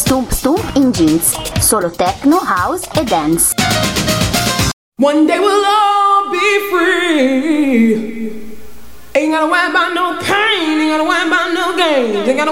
Stomp Stomp in Jeans, solo techno, house e dance. One day we'll all be free. Ain't gotta worry about no pain, ain't gotta worry about no gain.